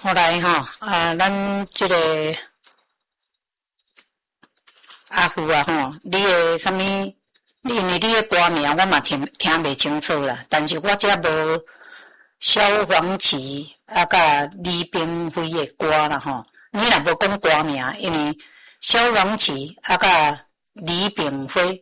后来咱这个阿父啊你的什么？因为你的歌名我嘛听袂清楚啦，但是我遮无萧煌奇甲李冰辉的歌啦你若无讲歌名，因为萧煌奇甲李冰辉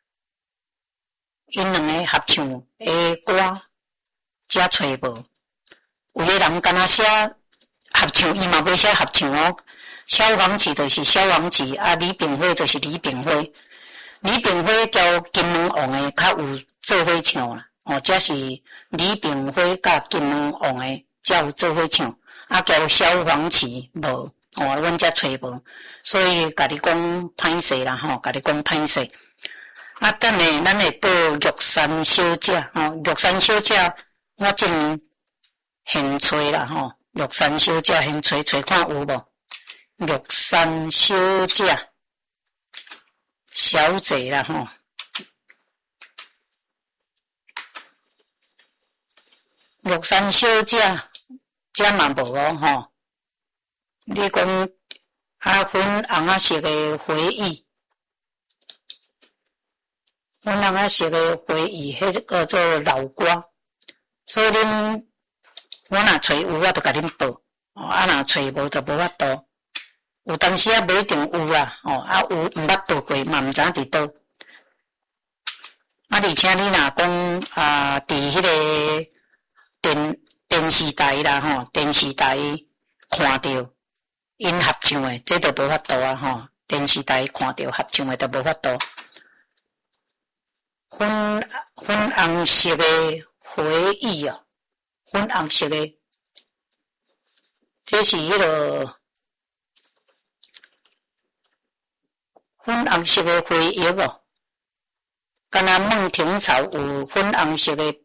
因两个合唱的歌，遮找无。有的人敢若写合唱，伊嘛袂写合唱哦。萧煌奇就是萧煌奇，李冰辉就是李冰辉。李冰辉交金门王的较有做伙唱啦，这是李冰辉甲金门王的才有做伙唱，交萧煌奇无，阮才找无，所以甲你讲歹势啦甲你讲歹势。等下咱会报玉山小姐玉山小姐我正现找啦玉山小姐现找看有无？玉山小姐。小姐啦玉山小姐遮嘛无你讲粉红色的回忆，粉红色的回忆，迄叫做老歌，所以恁我若找有我就甲恁报，若找无就无法度。有当时无一定有啦，有毋捌报过，嘛毋知伫倒。而且你若讲伫迄个电视台啦电视台看到因合唱的，这都无法度啊电视台看到合唱的都无法度。粉红色的回忆粉红色的，这是迄个。粉红色的回忆敢若孟庭草有粉红色的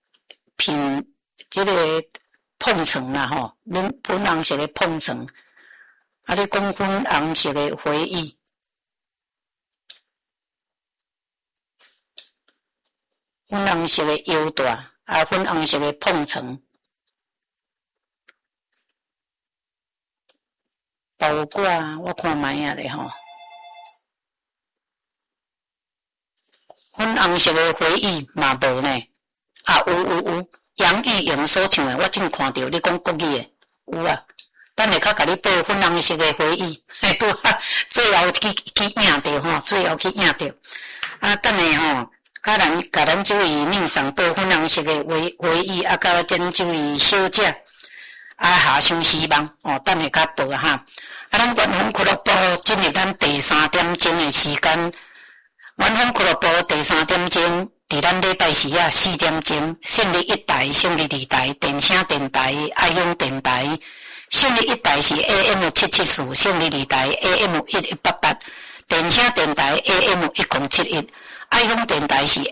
这个碰床啦粉红色的碰床，你讲粉红色的回忆，粉红色的腰带粉红色的碰床，包括我看卖咧粉红色的回忆嘛无呢，有杨钰莹所唱的，我正看到你讲国语的有啊，等下较甲你报粉红色的回忆，拄最后去影着最后去影着，等下甲咱这位命上报粉红色的回忆，甲咱这位小姐下相希望等下甲报咱远方俱乐部进入咱第3点钟的时间。远方俱乐部第3点钟，伫咱礼拜四4点钟，胜利1台、胜利2台、电声电台、爱用电台。胜利1台是 AM774，胜利2台 AM1188，电声电台 AM1071，爱用电台是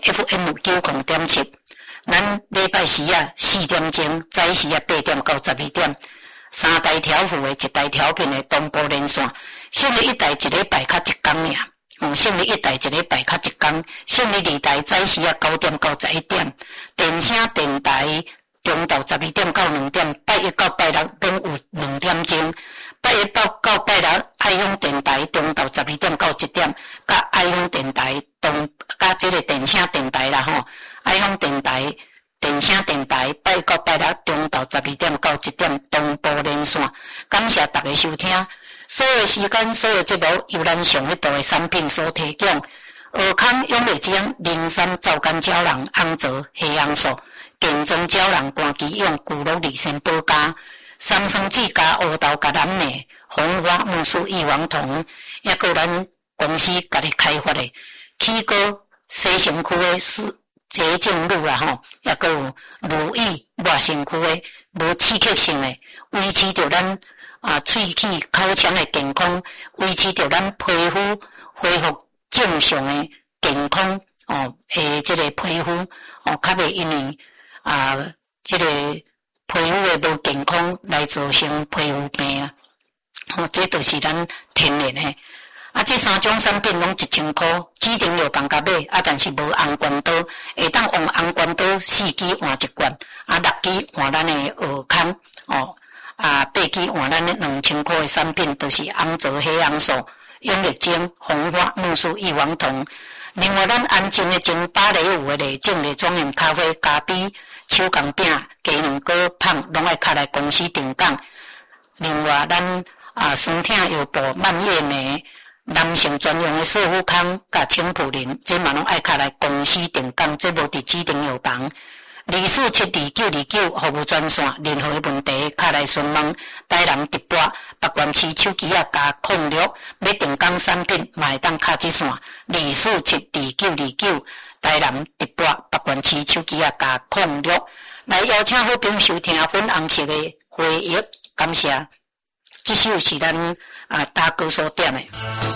FM90.7。咱礼拜四4点钟，早时8点到12点，3台调幅的1台调频的同步连线。胜利1台一礼拜较一天尔。胜利1台一礼拜较一天，胜利2台早时9点到11点，电声电台中昼12点到2点，拜一到拜六拢有2点钟，拜一到拜六爱用电台中昼12点到1点，甲爱用电台甲这个电声电台啦爱用电台电声电台拜一到拜六中昼12点到1点同步连线，感谢大家收听。所有时间、所有节目由咱上迄度的产品所提供。尔康永乐井、灵山皂苷胶囊、红枣黑红素、健中胶囊、冠基用、骨碌利参保加、三松子加乌豆加蓝莓、红花木须异黄酮，也有咱公司家己开发的起哥西城区的洁净露啦也有如意外身躯的无刺激性的，维持着咱喙齿、口腔的健康，维持着咱皮肤恢复正常的健康这个皮肤较袂因为这个皮肤的无健康来造成皮肤病啦。这都是咱天然的。这3种产品拢1000块，指定药房甲买但是无红关刀，会当用红关刀4支换1罐，6支换咱的尔康爬机换咱的2000块的产品，就是红枣、黑红素、永力精、红花木素、异黄酮。另外，咱安静的精芭蕾舞的内种的庄园咖啡、咖啡、手工饼、鸡卵糕、胖，拢爱卡来公司定岗。另外，咱酸痛腰部、蔓越莓。男性专用的瘦肤康甲青普林，这嘛拢爱卡来公司定岗，这无伫指定药房。247299服务专线，任何问题卡来询问。台南直播北关市手机加06，要定岗产品嘛会当卡这线247299，台南直播北关市手机加06，来邀请好朋收听粉红色的回忆，感谢。这首是咱大哥所点的。